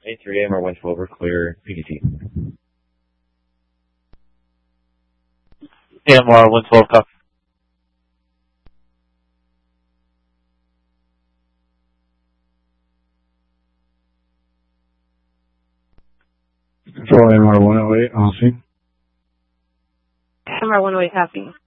A3 AMR 112 over clear PDT. AMR 112 copy. Control AMR 108, I'll see. AMR 108 copy.